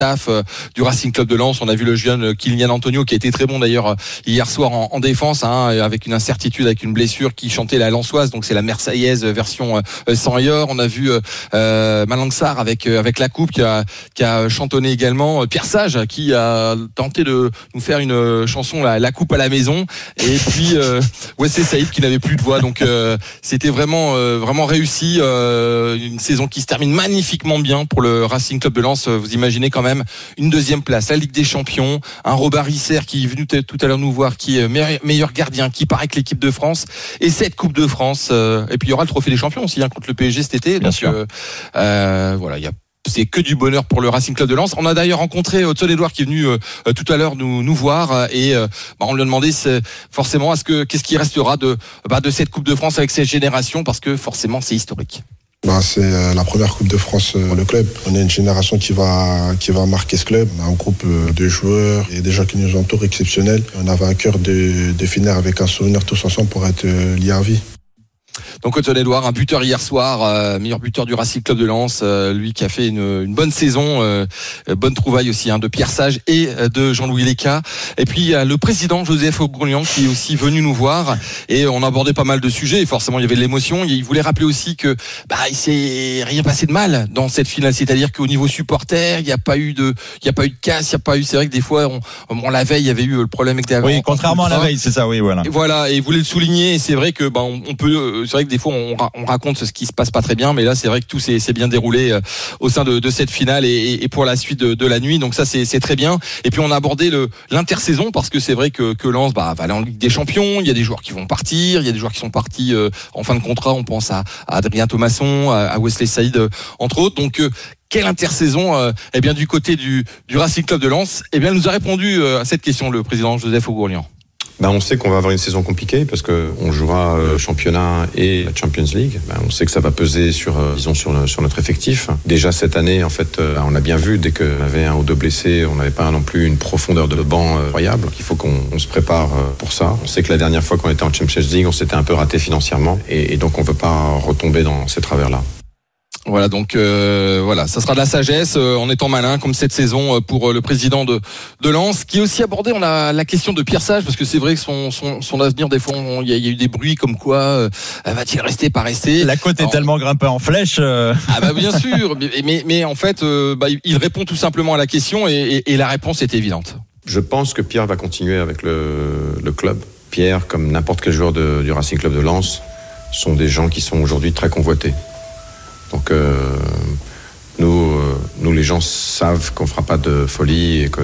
du Racing Club de Lens. On a vu le jeune Kylian Antonio qui a été très bon d'ailleurs hier soir en défense, avec une incertitude, avec une blessure, qui chantait la lensoise, donc c'est la Marseillaise version sans ailleurs. On a vu Malang Sarr avec la coupe qui a chantonné également. Pierre Sage qui a tenté de nous faire une chanson la coupe à la maison, et puis Wesley Saïd qui n'avait plus de voix, donc c'était vraiment réussi, une saison qui se termine magnifiquement bien pour le Racing Club de Lens. Vous imaginez quand même une deuxième place, la Ligue des Champions, un Robert Risser qui est venu tout à l'heure nous voir, qui est meilleur gardien, qui part avec l'équipe de France, et cette Coupe de France, et puis il y aura le Trophée des Champions aussi contre le PSG cet été. Bien sûr. Voilà, c'est que du bonheur pour le Racing Club de Lens. On a d'ailleurs rencontré Hudson-Edouard qui est venu tout à l'heure nous voir, et on lui a demandé forcément qu'est-ce qui restera de cette Coupe de France avec cette génération, parce que forcément c'est historique. C'est la première Coupe de France pour le club. On est une génération qui va marquer ce club. On a un groupe de joueurs et des gens qui nous entourent exceptionnels. On avait à cœur de finir avec un souvenir tous ensemble pour être liés à vie. Donc Hudson-Edouard, un buteur hier soir, meilleur buteur du Racing Club de Lens, lui qui a fait une bonne saison, bonne trouvaille aussi de Pierre Sage et de Jean-Louis Léca. Et puis il y a le président Joseph Gourlian qui est aussi venu nous voir, et on a abordé pas mal de sujets, et forcément il y avait de l'émotion. Il voulait rappeler aussi que il s'est rien passé de mal dans cette finale, c'est-à-dire qu'au niveau supporter, il n'y a pas eu de casse, c'est vrai que des fois la veille il y avait eu le problème avec oui, contrairement à la veille, c'est ça, oui, voilà. Et voilà, et il voulait le souligner, et c'est vrai que on peut, c'est vrai que des fois on raconte ce qui se passe pas très bien, mais là c'est vrai que tout s'est bien déroulé au sein de cette finale, et pour la suite de la nuit, donc ça c'est très bien. Et puis on a abordé l'intersaison, parce que c'est vrai que Lens va aller en Ligue des Champions. Il y a des joueurs qui vont partir, il y a des joueurs qui sont partis en fin de contrat. On pense à Adrien Thomasson, à Wesley Saïd entre autres. Donc quelle intersaison du côté du Racing Club de Lens? Il nous a répondu à cette question le président Joseph Gourlian. On sait qu'on va avoir une saison compliquée parce qu'on jouera championnat et la Champions League. On sait que ça va peser sur notre effectif. Déjà cette année, en fait, on a bien vu, dès qu'on avait un ou deux blessés, on n'avait pas non plus une profondeur de banc incroyable. Il faut qu'on se prépare pour ça. On sait que la dernière fois qu'on était en Champions League, on s'était un peu raté financièrement, et donc on ne veut pas retomber dans ces travers-là. Voilà, donc ça sera de la sagesse en étant malin comme cette saison pour le président de Lens, qui est aussi abordé. On a la question de Pierre Sage, parce que c'est vrai que son avenir, des fois il y a eu des bruits comme quoi va-t-il rester, pas rester. La côte est tellement grimpée en flèche. Bien sûr, mais en fait il répond tout simplement à la question, et la réponse est évidente. Je pense que Pierre va continuer avec le club. Pierre, comme n'importe quel joueur du Racing Club de Lens, sont des gens qui sont aujourd'hui très convoités. Donc nous les gens savent qu'on fera pas de folie, et que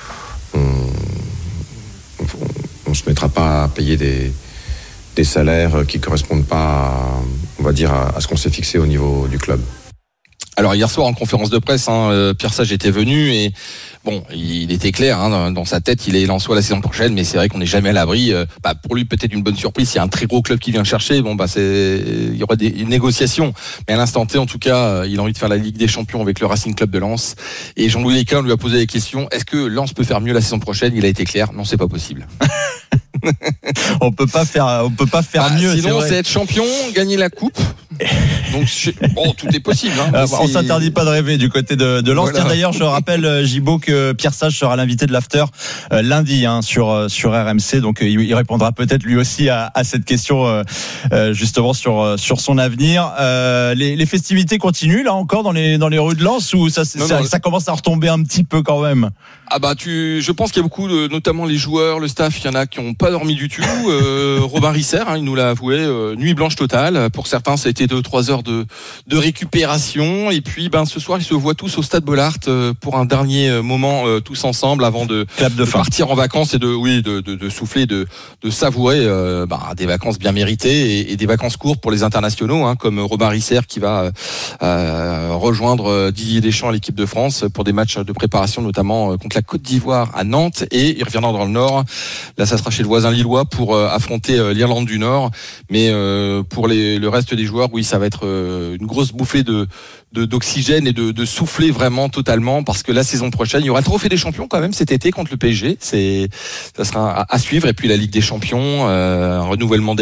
on se mettra pas à payer des salaires qui correspondent pas à ce qu'on s'est fixé au niveau du club. Alors hier soir en conférence de presse, Pierre Sage était venu, et il était clair dans sa tête, il est Lensois la saison prochaine, mais c'est vrai qu'on n'est jamais à l'abri. Pour lui peut-être une bonne surprise, s'il y a un très gros club qui vient le chercher, il y aura des négociations, mais à l'instant T en tout cas, il a envie de faire la Ligue des Champions avec le Racing Club de Lens. Et Jean-Louis Léca lui a posé la question, est-ce que Lens peut faire mieux la saison prochaine? Il a été clair, non, c'est pas possible. On peut pas faire mieux. Sinon, c'est être champion, gagner la coupe. Donc, tout est possible. On s'interdit pas de rêver du côté de Lens. Voilà. D'ailleurs, je rappelle, Gibaud, que Pierre Sage sera l'invité de l'after lundi sur RMC. Donc, il répondra peut-être lui aussi à cette question, justement sur son avenir. Les festivités continuent là encore dans les rues de Lens, ou ça commence à retomber un petit peu quand même? Je pense qu'il y a beaucoup, notamment les joueurs, le staff, il y en a qui n'ont pas dormi du tout. Robin Risser, il nous l'a avoué, nuit blanche totale. Pour certains, ça a été 2-3 heures de récupération. Et puis, ce soir, ils se voient tous au Stade Bollaert pour un dernier moment tous ensemble avant de partir en vacances, et de souffler, de savourer des vacances bien méritées, et des vacances courtes pour les internationaux, comme Robin Risser qui va rejoindre Didier Deschamps à l'équipe de France pour des matchs de préparation, notamment contre la Côte d'Ivoire à Nantes et il reviendra dans le Nord. Là, ça sera chez le voisin lillois pour affronter l'Irlande du Nord. Mais pour le reste des joueurs, oui, ça va être une grosse bouffée d'oxygène et de souffler vraiment totalement, parce que la saison prochaine, il y aura le trophée des champions quand même cet été contre le PSG. Ça sera à suivre. Et puis la Ligue des Champions, un renouvellement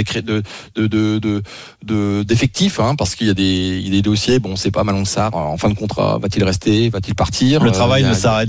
d'effectifs, parce qu'il y a des dossiers. Bon, c'est pas Malang Sarr en fin de contrat. Va-t-il rester? Va-t-il partir? Le travail ne s'arrête